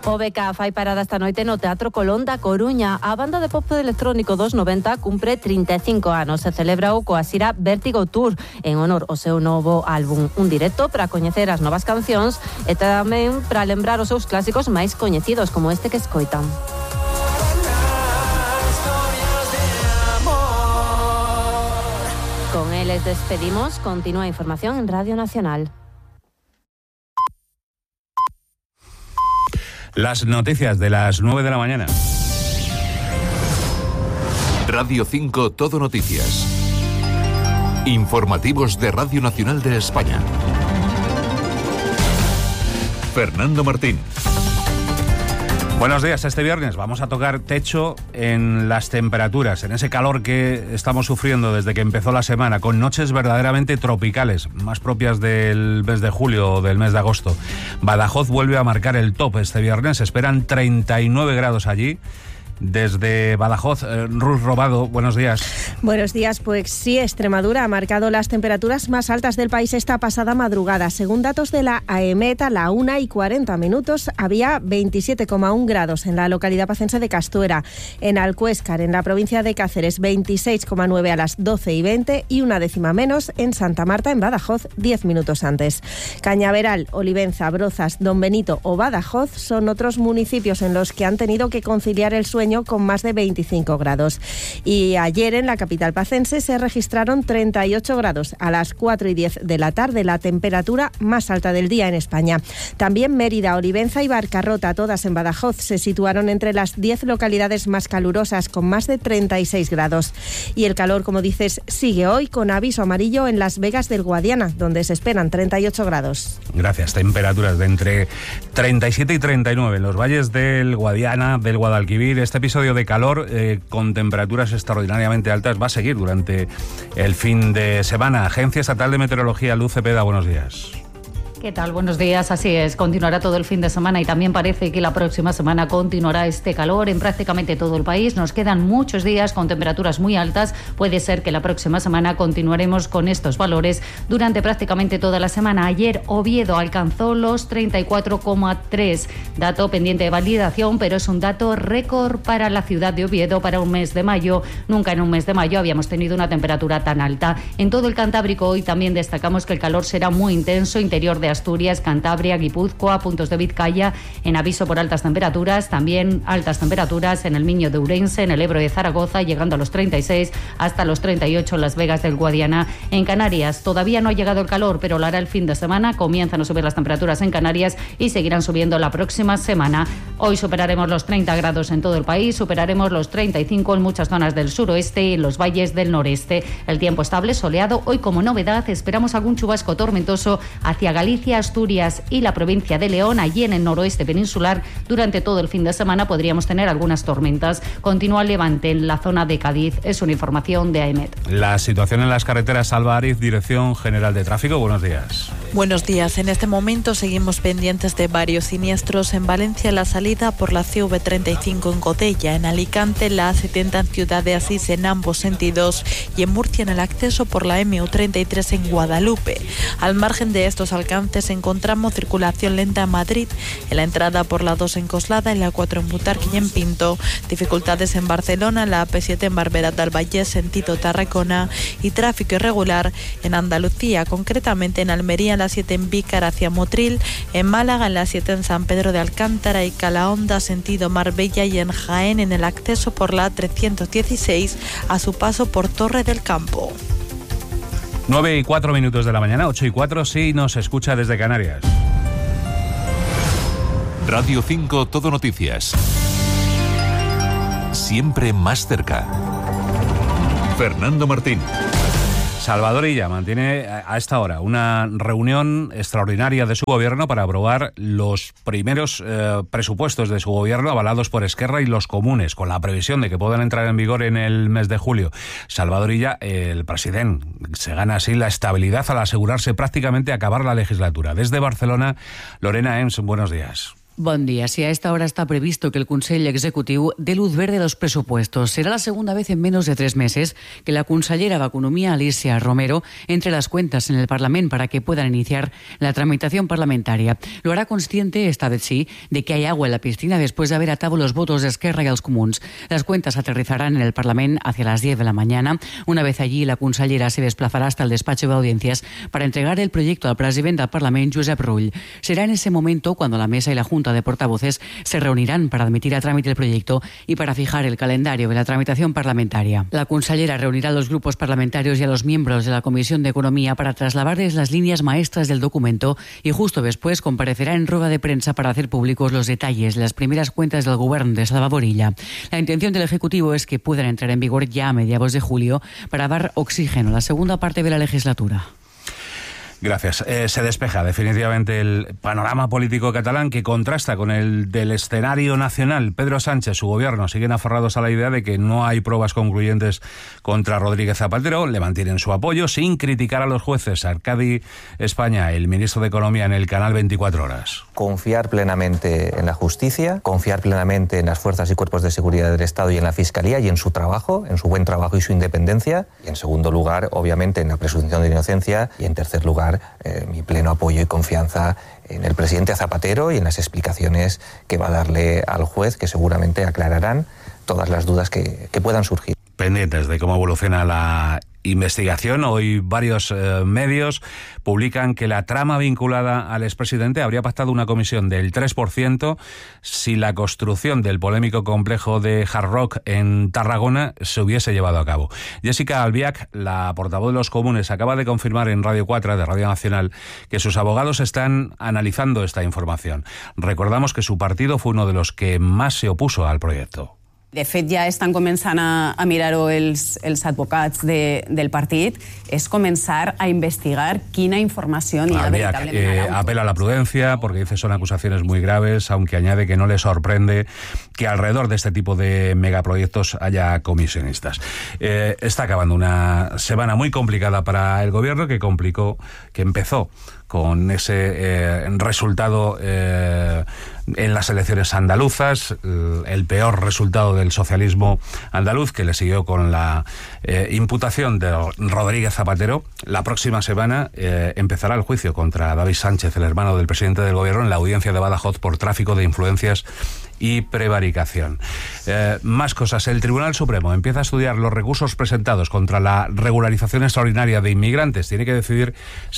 O BK fai parada esta noite no Teatro Colón da Coruña. A banda de pop electrónico dos 90 cumpre 35 anos. Se celebra o coa xira Vertigo Tour en honor ao seu novo álbum. Un directo para coñecer as novas cancións e tamén para lembrar os seus clásicos máis coñecidos, como este que escoitan. Con eles despedimos. Continúa a información en Radio Nacional. Las noticias de las 9 de la mañana. Radio 5 Todo Noticias. Informativos de Radio Nacional de España. Fernando Martín. Buenos días. Este viernes vamos a tocar techo en las temperaturas, en ese calor que estamos sufriendo desde que empezó la semana, con noches verdaderamente tropicales, más propias del mes de julio o del mes de agosto. Badajoz vuelve a marcar el top este viernes, esperan 39 grados allí. Desde Badajoz, Ruth Robado, buenos días. Buenos días, pues sí, Extremadura ha marcado las temperaturas más altas del país esta pasada madrugada. Según datos de la AEMET, a la 1:40 había 27,1 grados en la localidad pacense de Castuera. En Alcuéscar, en la provincia de Cáceres, 26,9 a las 12:20 y una décima menos en Santa Marta, en Badajoz, 10 minutos antes. Cañaveral, Olivenza, Brozas, Don Benito o Badajoz son otros municipios en los que han tenido que conciliar el sueño con más de 25 grados. Y ayer en la capital pacense se registraron 38 grados a las 4:10 de la tarde, la temperatura más alta del día en España. También Mérida, Olivenza y Barcarrota, todas en Badajoz, se situaron entre las 10 localidades más calurosas, con más de 36 grados. Y el calor, como dices, sigue hoy con aviso amarillo en Las Vegas del Guadiana, donde se esperan 38 grados. Gracias. Temperaturas de entre 37 y 39 en los valles del Guadiana, del Guadalquivir. Este episodio de calor con temperaturas extraordinariamente altas va a seguir durante el fin de semana. Agencia Estatal de Meteorología, Luz Cepeda, buenos días. ¿Qué tal? Buenos días. Así es, continuará todo el fin de semana y también parece que la próxima semana continuará este calor en prácticamente todo el país. Nos quedan muchos días con temperaturas muy altas. Puede ser que la próxima semana continuaremos con estos valores durante prácticamente toda la semana. Ayer Oviedo alcanzó los 34,3, dato pendiente de validación, pero es un dato récord para la ciudad de Oviedo para un mes de mayo. Nunca en un mes de mayo habíamos tenido una temperatura tan alta. En todo el Cantábrico hoy también destacamos que el calor será muy intenso, interior de Asturias, Cantabria, Guipúzcoa, puntos de Vizcaya en aviso por altas temperaturas, también altas temperaturas en el Miño de Ourense, en el Ebro de Zaragoza, llegando a los 36 hasta los 38 en Las Vegas del Guadiana. En Canarias todavía no ha llegado el calor, pero lo hará el fin de semana. Comienzan a subir las temperaturas en Canarias y seguirán subiendo la próxima semana. Hoy superaremos los 30 grados en todo el país, superaremos los 35 en muchas zonas del suroeste y en los valles del noreste. El tiempo estable, soleado. Hoy, como novedad, esperamos algún chubasco tormentoso hacia Galicia, Asturias y la provincia de León. Allí en el noroeste peninsular durante todo el fin de semana podríamos tener algunas tormentas. Continúa el levante en la zona de Cádiz. Es una información de AEMET. La situación en las carreteras. Salva Ariz, Dirección General de Tráfico. Buenos días. Buenos días. En este momento seguimos pendientes de varios siniestros. En Valencia, la salida por la CV35 en Godella, en Alicante la A70 en Ciudad de Asís en ambos sentidos y en Murcia en el acceso por la MU33 en Guadalupe. Al margen de estos alcances encontramos circulación lenta en Madrid, en la entrada por la 2 en Coslada, en la 4 en Butarque y en Pinto. Dificultades en Barcelona, la AP7 en Barberá del Vallès, sentido Tarragona, y tráfico irregular en Andalucía, concretamente en Almería, en la 7 en Vícar hacia Motril, en Málaga, en la 7 en San Pedro de Alcántara y Calahonda, sentido Marbella, y en Jaén, en el acceso por la 316 a su paso por Torre del Campo. 9:04 de la mañana, 8:04, sí nos escucha desde Canarias. Radio 5 Todo Noticias. Siempre más cerca. Fernando Martín. Salvador Illa mantiene a esta hora una reunión extraordinaria de su gobierno para aprobar los primeros presupuestos de su gobierno avalados por Esquerra y los comunes, con la previsión de que puedan entrar en vigor en el mes de julio. Salvador Illa, el presidente, se gana así la estabilidad al asegurarse prácticamente acabar la legislatura. Desde Barcelona, Lorena Ems, buenos días. Bon dia. Si a esta hora está previsto que el Consell Executiu dé luz verde a los presupuestos. Será la segunda vez en menos de 3 meses que la consellera d'Economia, Alicia Romero, entre las cuentas en el Parlament para que puedan iniciar la tramitación parlamentaria. Lo hará consciente, esta vez sí, de que hay agua en la piscina después de haber atado los votos de Esquerra y los Comuns. Las cuentas aterrizarán en el Parlament hacia las 10 de la mañana. Una vez allí, la consellera se desplazará hasta el despacho de audiencias para entregar el proyecto al presidente del Parlament, Josep Rull. Será en ese momento cuando la mesa y la Junta de Portavoces se reunirán para admitir a trámite el proyecto y para fijar el calendario de la tramitación parlamentaria. La consellera reunirá a los grupos parlamentarios y a los miembros de la Comisión de Economía para trasladarles las líneas maestras del documento y justo después comparecerá en rueda de prensa para hacer públicos los detalles de las primeras cuentas del Govern de Salvador Illa. La intención del Ejecutivo es que puedan entrar en vigor ya a mediados de julio para dar oxígeno a la segunda parte de la legislatura. Gracias. Se despeja definitivamente el panorama político catalán, que contrasta con el del escenario nacional. Pedro Sánchez, su gobierno, siguen aferrados a la idea de que no hay pruebas concluyentes contra Rodríguez Zapatero. Le mantienen su apoyo sin criticar a los jueces. Arcadi España, el ministro de Economía, en el canal 24 Horas. Confiar plenamente en la justicia, confiar plenamente en las fuerzas y cuerpos de seguridad del Estado y en la Fiscalía y en su trabajo, en su buen trabajo y su independencia. Y en segundo lugar, obviamente, en la presunción de inocencia. Y en tercer lugar, mi pleno apoyo y confianza en el presidente Zapatero y en las explicaciones que va a darle al juez, que seguramente aclararán todas las dudas que puedan surgir. Pendientes de cómo evoluciona la investigación. Hoy varios medios publican que la trama vinculada al expresidente habría pactado una comisión del 3% si la construcción del polémico complejo de Hard Rock en Tarragona se hubiese llevado a cabo. Jessica Albiach, la portavoz de los Comunes, acaba de confirmar en Radio 4 de Radio Nacional que sus abogados están analizando esta información. Recordamos que su partido fue uno de los que más se opuso al proyecto. De fet, ja estan començant a mirar-ho els advocats del partit, és començar a investigar quina informació n'hi ha veritablement. Apela a la prudencia porque dice son acusaciones muy graves, aunque añade que no le sorprende que alrededor de este tipo de megaproyectos haya comisionistas. Está acabando una semana muy complicada para el gobierno que empezó con ese resultado en las elecciones andaluzas, el peor resultado del socialismo andaluz, que le siguió con la imputación de Rodríguez Zapatero. La próxima semana empezará el juicio contra David Sánchez, el hermano del presidente del gobierno, en la audiencia de Badajoz por tráfico de influencias y prevaricación. Más cosas. El Tribunal Supremo empieza a estudiar los recursos presentados contra la regularización extraordinaria de inmigrantes. Tiene que decidir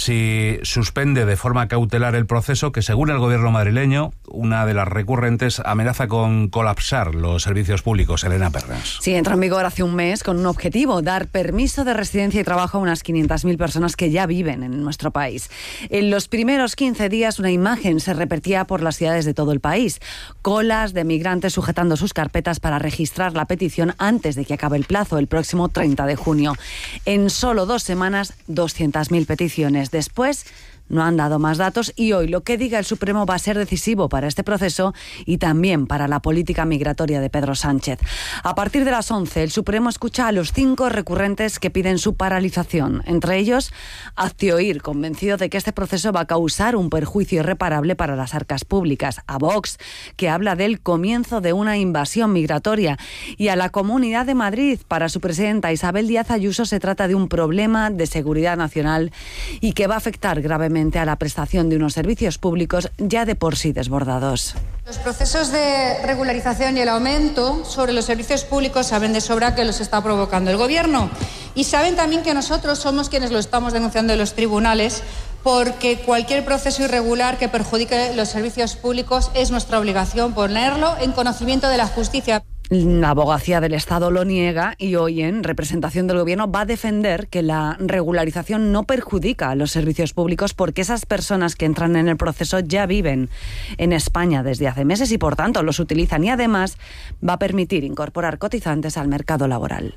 si suspende de forma cautelar el proceso, que según el gobierno madrileño, una de las recurrentes amenaza con colapsar los servicios públicos. Elena Pernas. Sí, entró en vigor hace un mes con un objetivo: dar permiso de residencia y trabajo a unas 500.000 personas que ya viven en nuestro país. En los primeros 15 días una imagen se repetía por las ciudades de todo el país. Colas de migrantes sujetando sus carpetas para registrar la petición antes de que acabe el plazo, el próximo 30 de junio. En solo 2 semanas, 200.000 peticiones. Después no han dado más datos y hoy lo que diga el Supremo va a ser decisivo para este proceso y también para la política migratoria de Pedro Sánchez. A partir de las 11, el Supremo escucha a los 5 recurrentes que piden su paralización. Entre ellos, Aztioir, convencido de que este proceso va a causar un perjuicio irreparable para las arcas públicas. A Vox, que habla del comienzo de una invasión migratoria. Y a la Comunidad de Madrid, para su presidenta Isabel Díaz Ayuso, se trata de un problema de seguridad nacional y que va a afectar gravemente a la prestación de unos servicios públicos ya de por sí desbordados. Los procesos de regularización y el aumento sobre los servicios públicos saben de sobra que los está provocando el Gobierno. Y saben también que nosotros somos quienes lo estamos denunciando en los tribunales, porque cualquier proceso irregular que perjudique los servicios públicos es nuestra obligación ponerlo en conocimiento de la justicia. La Abogacía del Estado lo niega y hoy, en representación del Gobierno, va a defender que la regularización no perjudica a los servicios públicos porque esas personas que entran en el proceso ya viven en España desde hace meses y, por tanto, los utilizan, y además va a permitir incorporar cotizantes al mercado laboral.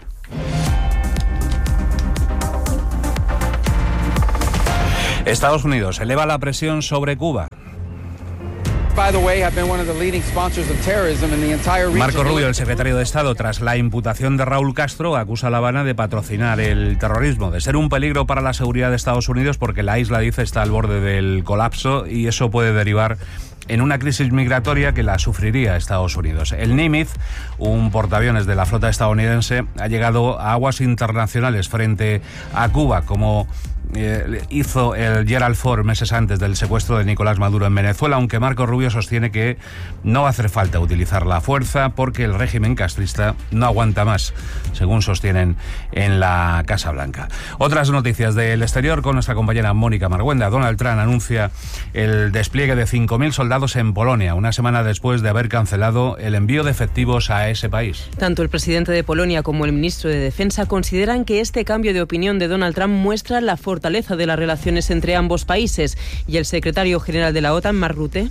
Estados Unidos eleva la presión sobre Cuba. Marco Rubio, el secretario de Estado, tras la imputación de Raúl Castro, acusa a La Habana de patrocinar el terrorismo, de ser un peligro para la seguridad de Estados Unidos porque la isla, dice, está al borde del colapso y eso puede derivar en una crisis migratoria que la sufriría Estados Unidos. El Nimitz, un portaaviones de la flota estadounidense, ha llegado a aguas internacionales frente a Cuba, como hizo el Gerald Ford meses antes del secuestro de Nicolás Maduro en Venezuela, aunque Marco Rubio sostiene que no va a hacer falta utilizar la fuerza porque el régimen castrista no aguanta más, según sostienen en la Casa Blanca. Otras noticias del exterior con nuestra compañera Mónica Marguenda. Donald Trump anuncia el despliegue de 5.000 soldados en Polonia, una semana después de haber cancelado el envío de efectivos a ese país. Tanto el presidente de Polonia como el ministro de Defensa consideran que este cambio de opinión de Donald Trump muestra la fortaleza de las relaciones entre ambos países. Y el secretario general de la OTAN, Mark Rutte,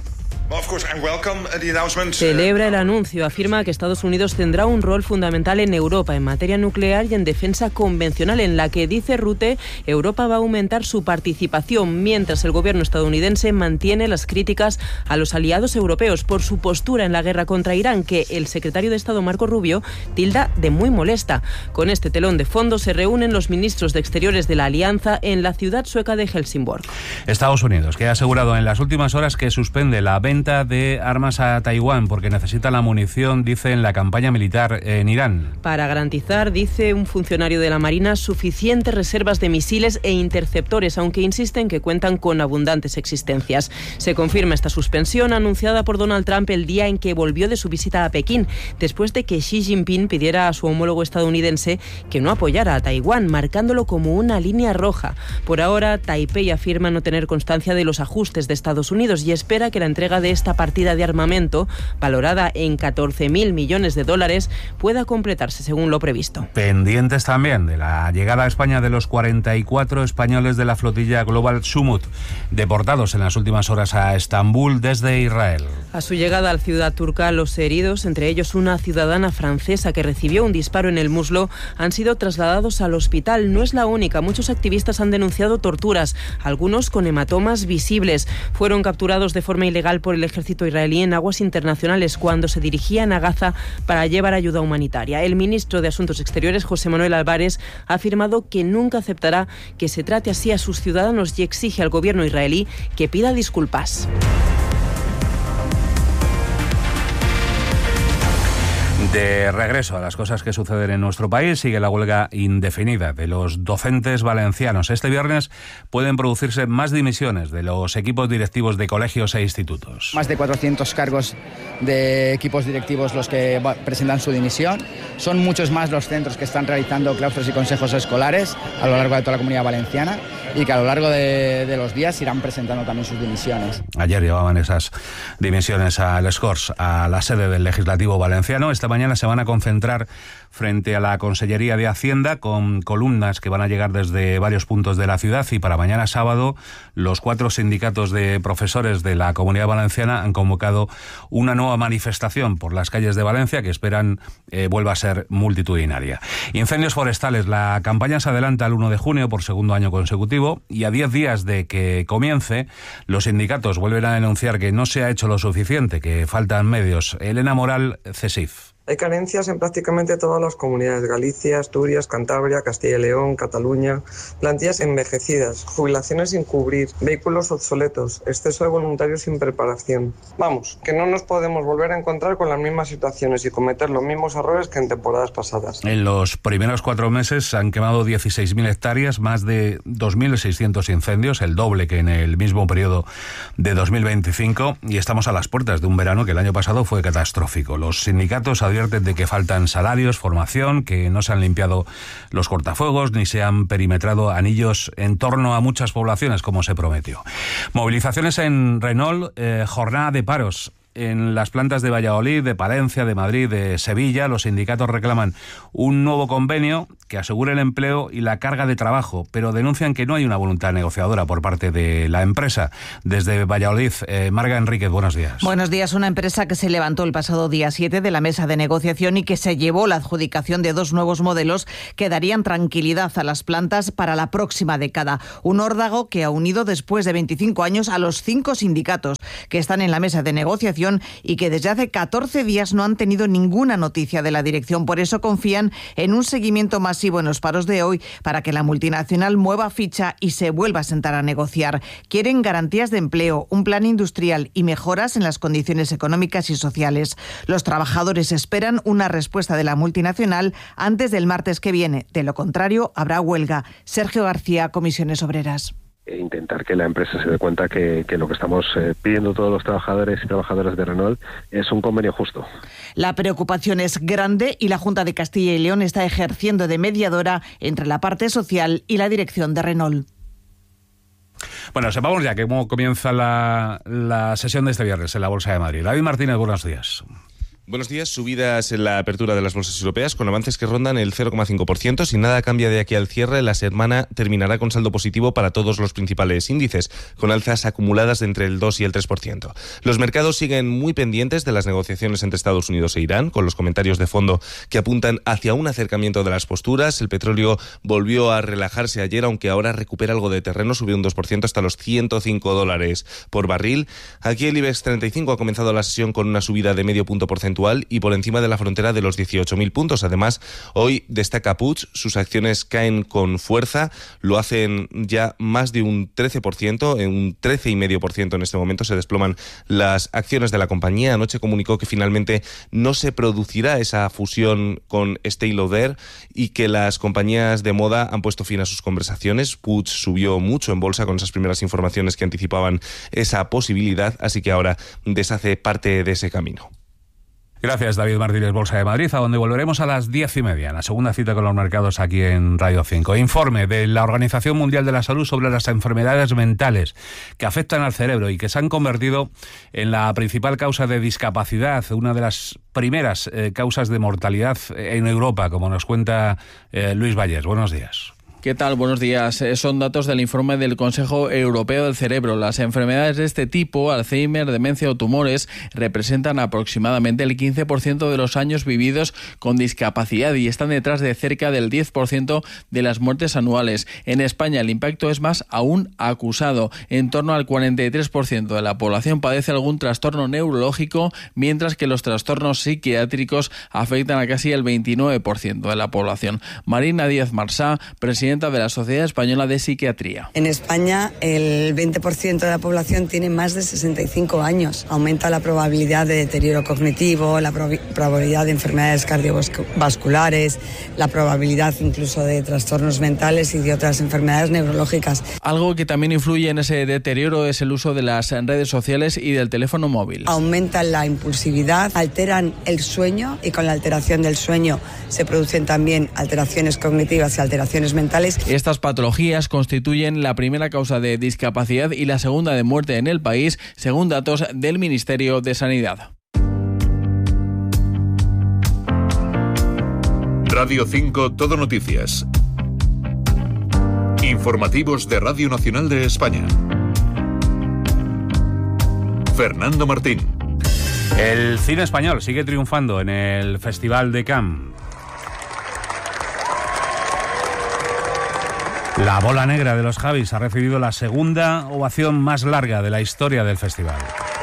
celebra el anuncio. Afirma que Estados Unidos tendrá un rol fundamental en Europa en materia nuclear y en defensa convencional, en la que, dice Rutte, Europa va a aumentar su participación, mientras el gobierno estadounidense mantiene las críticas a los aliados europeos por su postura en la guerra contra Irán, que el secretario de Estado Marco Rubio tilda de muy molesta. Con este telón de fondo se reúnen los ministros de Exteriores de la Alianza en la ciudad sueca de Helsingborg. Estados Unidos, que ha asegurado en las últimas horas que suspende la venta de armas a Taiwán porque necesita la munición, dice, en la campaña militar en Irán. Para garantizar, dice un funcionario de la Marina, suficientes reservas de misiles e interceptores, aunque insisten que cuentan con abundantes existencias. Se confirma esta suspensión anunciada por Donald Trump el día en que volvió de su visita a Pekín, después de que Xi Jinping pidiera a su homólogo estadounidense que no apoyara a Taiwán, marcándolo como una línea roja. Por ahora, Taipei afirma no tener constancia de los ajustes de Estados Unidos y espera que la entrega de esta partida de armamento, valorada en 14.000 millones de dólares, pueda completarse según lo previsto. Pendientes también de la llegada a España de los 44 españoles de la flotilla Global Sumut, deportados en las últimas horas a Estambul desde Israel. A su llegada a la ciudad turca, los heridos, entre ellos una ciudadana francesa que recibió un disparo en el muslo, han sido trasladados al hospital. No es la única. Muchos activistas han denunciado torturas, algunos con hematomas visibles. Fueron capturados de forma ilegal por el ejército israelí en aguas internacionales cuando se dirigían a Gaza para llevar ayuda humanitaria. El ministro de Asuntos Exteriores, José Manuel Álvarez, ha afirmado que nunca aceptará que se trate así a sus ciudadanos y exige al gobierno israelí que pida disculpas. De regreso a las cosas que suceden en nuestro país, sigue la huelga indefinida de los docentes valencianos. Este viernes pueden producirse más dimisiones de los equipos directivos de colegios e institutos. Más de 400 cargos de equipos directivos los que presentan su dimisión. Son muchos más los centros que están realizando claustros y consejos escolares a lo largo de toda la Comunidad Valenciana y que a lo largo de los días irán presentando también sus dimisiones. Ayer llevaban esas dimisiones a Les Corts, a la sede del Legislativo valenciano. Esta mañana se van a concentrar frente a la Consellería de Hacienda con columnas que van a llegar desde varios puntos de la ciudad, y para mañana sábado los 4 sindicatos de profesores de la Comunidad Valenciana han convocado una nueva manifestación por las calles de Valencia que esperan vuelva a ser multitudinaria. Incendios forestales. La campaña se adelanta al 1 de junio por segundo año consecutivo y a 10 días de que comience, los sindicatos vuelven a denunciar que no se ha hecho lo suficiente, que faltan medios. Elena Moral, CESIF. Hay carencias en prácticamente todas las comunidades: Galicia, Asturias, Cantabria, Castilla y León, Cataluña, plantillas envejecidas, jubilaciones sin cubrir, vehículos obsoletos, exceso de voluntarios sin preparación. Vamos, que no nos podemos volver a encontrar con las mismas situaciones y cometer los mismos errores que en temporadas pasadas. En los primeros 4 meses se han quemado 16.000 hectáreas, más de 2.600 incendios, el doble que en el mismo periodo de 2025, y estamos a las puertas de un verano que el año pasado fue catastrófico. Los sindicatos advierten de que faltan salarios, formación, que no se han limpiado los cortafuegos ni se han perimetrado anillos en torno a muchas poblaciones como se prometió. Movilizaciones en Renault, jornada de paros en las plantas de Valladolid, de Palencia, de Madrid, de Sevilla. Los sindicatos reclaman un nuevo convenio que asegure el empleo y la carga de trabajo, pero denuncian que no hay una voluntad negociadora por parte de la empresa. Desde Valladolid, Marga Enríquez, buenos días. Buenos días. Una empresa que se levantó el pasado día 7 de la mesa de negociación y que se llevó la adjudicación de 2 nuevos modelos que darían tranquilidad a las plantas para la próxima década. Un órdago que ha unido después de 25 años a los 5 sindicatos que están en la mesa de negociación negociación y que desde hace 14 días no han tenido ninguna noticia de la dirección. Por eso confían en un seguimiento masivo en los paros de hoy para que la multinacional mueva ficha y se vuelva a sentar a negociar. Quieren garantías de empleo, un plan industrial y mejoras en las condiciones económicas y sociales. Los trabajadores esperan una respuesta de la multinacional antes del martes que viene. De lo contrario, habrá huelga. Sergio García, Comisiones Obreras. Intentar que la empresa se dé cuenta que lo que estamos pidiendo todos los trabajadores y trabajadoras de Renault es un convenio justo. La preocupación es grande y la Junta de Castilla y León está ejerciendo de mediadora entre la parte social y la dirección de Renault. Bueno, sepamos ya cómo comienza la sesión de este viernes en la Bolsa de Madrid. David Martínez, buenos días. Buenos días. Subidas en la apertura de las bolsas europeas con avances que rondan el 0,5%. Si nada cambia de aquí al cierre, la semana terminará con saldo positivo para todos los principales índices, con alzas acumuladas de entre el 2 y el 3%. Los mercados siguen muy pendientes de las negociaciones entre Estados Unidos e Irán, con los comentarios de fondo que apuntan hacia un acercamiento de las posturas. El petróleo volvió a relajarse ayer, aunque ahora recupera algo de terreno, subió un 2% hasta los $105 por barril. Aquí el IBEX 35 ha comenzado la sesión con una subida de medio punto porcentual y por encima de la frontera de los 18.000 puntos. Además, hoy destaca Puig, sus acciones caen con fuerza, lo hacen ya más de un 13%, en un 13,5% en este momento se desploman las acciones de la compañía. Anoche comunicó que finalmente no se producirá esa fusión con Estée Lauder y que las compañías de moda han puesto fin a sus conversaciones. Puig subió mucho en bolsa con esas primeras informaciones que anticipaban esa posibilidad, así que ahora deshace parte de ese camino. Gracias, David Martínez, Bolsa de Madrid, a donde volveremos a las 10:30, la segunda cita con los mercados aquí en Radio 5. Informe de la Organización Mundial de la Salud sobre las enfermedades mentales que afectan al cerebro y que se han convertido en la principal causa de discapacidad, una de las primeras causas de mortalidad en Europa, como nos cuenta Luis Valles. Buenos días. ¿Qué tal? Buenos días. Son datos del informe del Consejo Europeo del Cerebro. Las enfermedades de este tipo, Alzheimer, demencia o tumores, representan aproximadamente el 15% de los años vividos con discapacidad y están detrás de cerca del 10% de las muertes anuales. En España el impacto es más aún acusado. En torno al 43% de la población padece algún trastorno neurológico, mientras que los trastornos psiquiátricos afectan a casi el 29% de la población. Marina Díaz Marsá, presidenta de la Sociedad Española de Psiquiatría. En España, el 20% de la población tiene más de 65 años. Aumenta la probabilidad de deterioro cognitivo, la probabilidad de enfermedades cardiovasculares, la probabilidad incluso de trastornos mentales y de otras enfermedades neurológicas. Algo que también influye en ese deterioro es el uso de las redes sociales y del teléfono móvil. Aumentan la impulsividad, alteran el sueño y con la alteración del sueño se producen también alteraciones cognitivas y alteraciones mentales. Estas patologías constituyen la primera causa de discapacidad y la segunda de muerte en el país, según datos del Ministerio de Sanidad. Radio 5 Todo Noticias. Informativos de Radio Nacional de España. Fernando Martín. El cine español sigue triunfando en el Festival de Cannes. La bola negra de los Javis ha recibido la segunda ovación más larga de la historia del festival.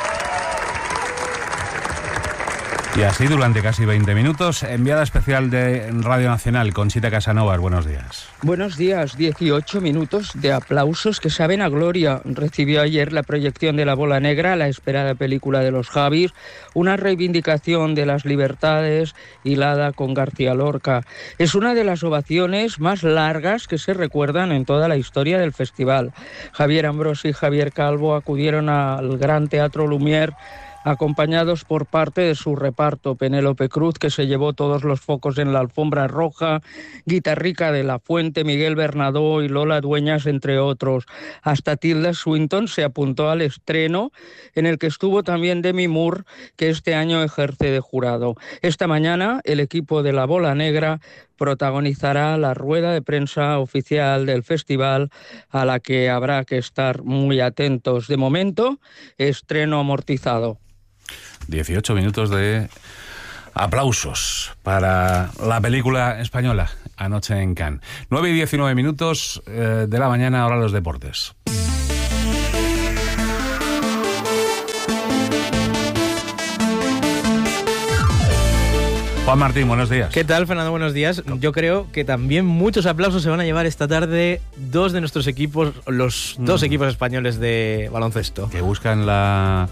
Y así durante casi 20 minutos, enviada especial de Radio Nacional, Conchita Casanovas, buenos días. Buenos días, 18 minutos de aplausos que saben a gloria. Recibió ayer la proyección de La bola negra, la esperada película de los Javis, una reivindicación de las libertades hilada con García Lorca. Es una de las ovaciones más largas que se recuerdan en toda la historia del festival. Javier Ambrosi y Javier Calvo acudieron al Gran Teatro Lumière acompañados por parte de su reparto, Penélope Cruz, que se llevó todos los focos en la alfombra roja, Guitarrica de la Fuente, Miguel Bernadó y Lola Dueñas, entre otros. Hasta Tilda Swinton se apuntó al estreno, en el que estuvo también Demi Moore, que este año ejerce de jurado. Esta mañana, el equipo de La Bola Negra protagonizará la rueda de prensa oficial del festival, a la que habrá que estar muy atentos. De momento, estreno amortizado. 18 minutos de aplausos para la película española anoche en Cannes. 9 y 19 minutos de la mañana, ahora los deportes. Juan Martín, buenos días. ¿Qué tal, Fernando? Buenos días. Yo creo que también muchos aplausos se van a llevar esta tarde dos de nuestros equipos, los dos equipos españoles de baloncesto. Que buscan la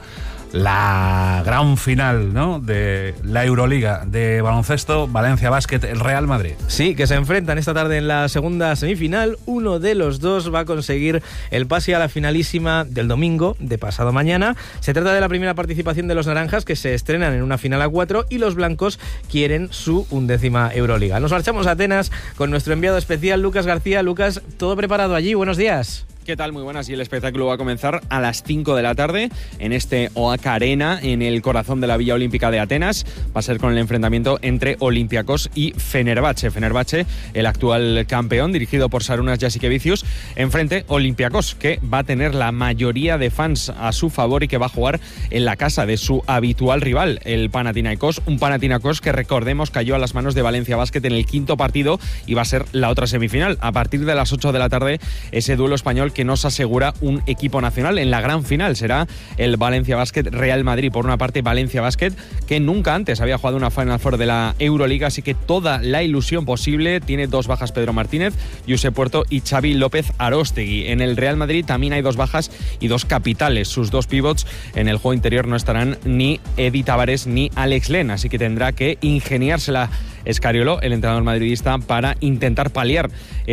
gran final, ¿no?, de la Euroliga de baloncesto, Valencia Basket, el Real Madrid. Sí, que se enfrentan esta tarde en la segunda semifinal. Uno de los dos va a conseguir el pase a la finalísima del domingo, de pasado mañana. Se trata de la primera participación de los naranjas, que se estrenan en una final a 4, y los blancos quieren su 11ª Euroliga. Nos marchamos a Atenas con nuestro enviado especial, Lucas García. Lucas, ¿todo preparado allí? Buenos días. ¿Qué tal? Muy buenas. Y el espectáculo va a comenzar a las 5 de la tarde en este Oak Arena, en el corazón de la Villa Olímpica de Atenas. Va a ser con el enfrentamiento entre Olympiacos y Fenerbahce. Fenerbahce, el actual campeón, dirigido por Sarunas Jasikevicius, enfrente Olympiacos, que va a tener la mayoría de fans a su favor y que va a jugar en la casa de su habitual rival, el Panathinaikos. Un Panathinaikos que, recordemos, cayó a las manos de Valencia Basket en el quinto partido y va a ser la otra semifinal. A partir de las 8 de la tarde, ese duelo español que nos asegura un equipo nacional. En la gran final será el Valencia Basket Real Madrid. Por una parte, Valencia Basket, que nunca antes había jugado una Final Four de la Euroliga, así que toda la ilusión posible. Tiene dos bajas Pedro Martínez, Josep Puerto y Xavi López Aróstegui. En el Real Madrid también hay dos bajas y dos capitales. Sus dos pivots en el juego interior no estarán ni Edi Tavares ni Alex Len, así que tendrá que ingeniársela Escariolo, el entrenador madridista, para intentar paliar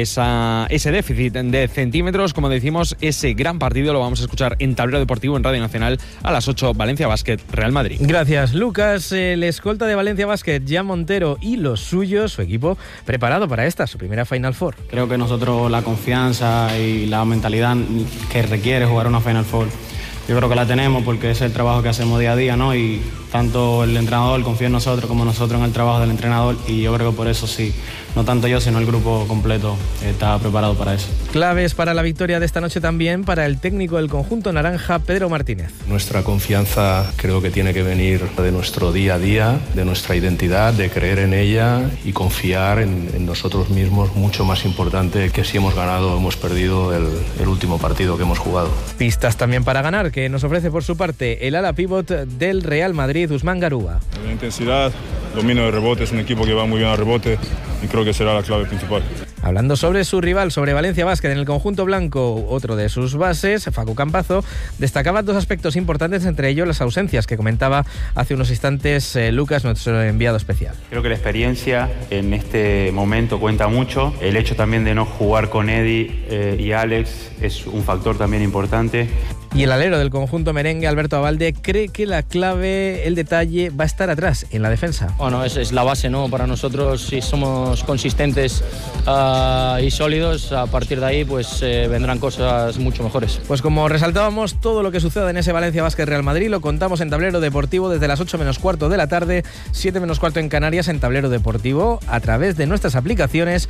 ese déficit de centímetros. Como decimos, ese gran partido lo vamos a escuchar en Tablero Deportivo en Radio Nacional a las 8, Valencia Basket, Real Madrid. Gracias, Lucas. El escolta de Valencia Basket, Jan Montero, y los suyos, su equipo, preparado para su primera Final Four. Creo que nosotros la confianza y la mentalidad que requiere jugar una Final Four, yo creo que la tenemos porque es el trabajo que hacemos día a día, ¿no? Y tanto el entrenador confía en nosotros como nosotros en el trabajo del entrenador, y yo creo que por eso sí, no tanto yo, sino el grupo completo está preparado para eso. Claves para la victoria de esta noche también para el técnico del conjunto naranja, Pedro Martínez. Nuestra confianza creo que tiene que venir de nuestro día a día, de nuestra identidad, de creer en ella y confiar en nosotros mismos, mucho más importante que si hemos ganado o hemos perdido el último partido que hemos jugado. Pistas también para ganar, que nos ofrece por su parte el ala pívot del Real Madrid, Usman Garúa. La intensidad, dominio de rebote, es un equipo que va muy bien al rebote y creo que será la clave principal. Hablando sobre su rival, sobre Valencia Basket en el conjunto blanco, otro de sus bases, Facu Campazo, destacaba dos aspectos importantes, entre ellos las ausencias que comentaba hace unos instantes Lucas, nuestro enviado especial. Creo que la experiencia en este momento cuenta mucho. El hecho también de no jugar con Eddie y Alex es un factor también importante. Y el alero del conjunto merengue, Alberto Abalde, cree que la clave, el detalle, va a estar atrás, en la defensa. Bueno, es la base, ¿no? Para nosotros, si somos consistentes y sólidos, a partir de ahí pues vendrán cosas mucho mejores. Pues como resaltábamos, todo lo que suceda en ese Valencia Basket Real Madrid lo contamos en Tablero Deportivo desde las 8 menos cuarto de la tarde, 7 menos cuarto en Canarias, en Tablero Deportivo, a través de nuestras aplicaciones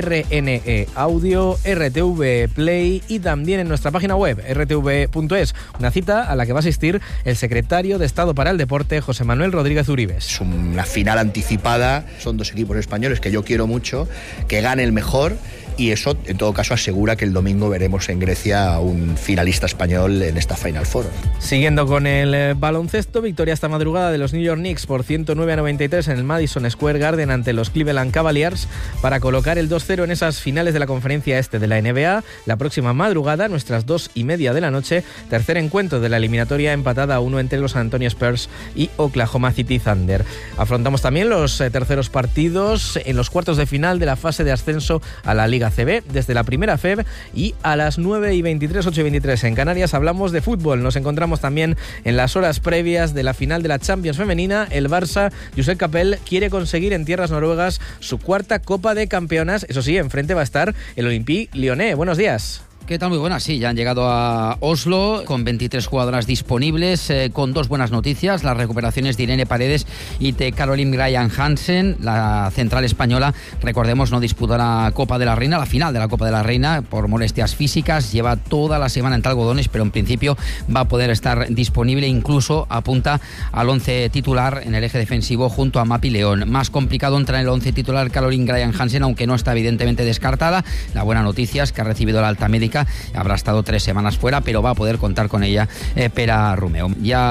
RNE Audio, RTV Play y también en nuestra página web rtv.es. Una cita a la que va a asistir el secretario de Estado para el Deporte, José Manuel Rodríguez Uribes. Es una final anticipada, son dos equipos españoles que yo quiero mucho, que gane el mejor, y eso en todo caso asegura que el domingo veremos en Grecia a un finalista español en esta Final Four. Siguiendo con el baloncesto, victoria esta madrugada de los New York Knicks por 109-93 en el Madison Square Garden ante los Cleveland Cavaliers para colocar el 2-0 en esas finales de la conferencia este de la NBA. La próxima madrugada, nuestras 2:30 de la noche, tercer encuentro de la eliminatoria empatada a 1 entre los San Antonio Spurs y Oklahoma City Thunder. Afrontamos también los terceros partidos en los cuartos de final de la fase de ascenso a la Liga CB desde la primera FEB, y a las 9:23, 8:23 en Canarias hablamos de fútbol. Nos encontramos también en las horas previas de la final de la Champions femenina. El Barça, Josep Capel, quiere conseguir en tierras noruegas su cuarta Copa de Campeonas. Eso sí, enfrente va a estar el Olympique Lyonnais. Buenos días. ¿Qué tal? Muy buenas. Sí, ya han llegado a Oslo con 23 jugadoras disponibles, con dos buenas noticias: las recuperaciones de Irene Paredes y de Caroline Graham Hansen. La central española, recordemos, no disputó la Copa de la Reina, la final de la Copa de la Reina, por molestias físicas. Lleva toda la semana entre algodones, pero en principio va a poder estar disponible. Incluso apunta al 11 titular en el eje defensivo junto a Mapi León. Más complicado entrar en el 11 titular Caroline Graham Hansen, aunque no está evidentemente descartada. La buena noticia es que ha recibido la alta médica. Habrá estado 3 semanas fuera, pero va a poder contar con ella Pera Rumeo. Ya